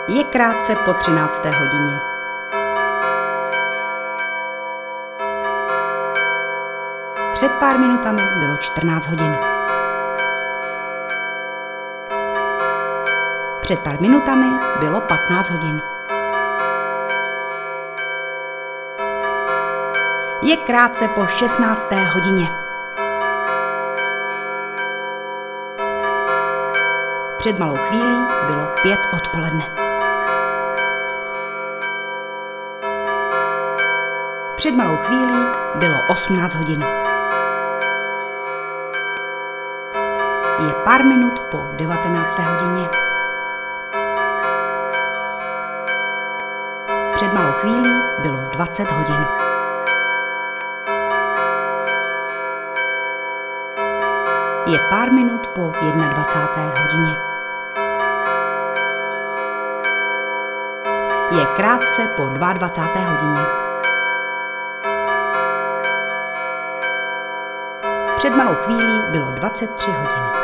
Je krátce po 13. hodině. Před pár minutami bylo 14 hodin. Před pár minutami bylo 15 hodin. Je krátce po 16. hodině. Před malou chvílí bylo 5 odpoledne. Před malou chvílí bylo 18 hodin. Je pár minut po 19. hodině. Před malou chvílí bylo 20 hodin. Je pár minut po 21. hodině. Je krátce po 22. hodině. Před malou chvílí bylo 23 hodin.